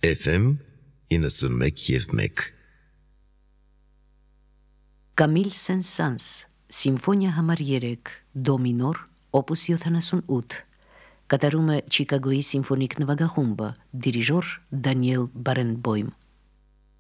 FM 91.1 Կամիլ Սեն-Սանս, Սիմֆոնիա համար 3, դո մինոր, օպուս 78, կատարում է Չիկագոյի սիմֆոնիկ նվագախումբը, դիրիժոր Դանիել Բարենբոյմ։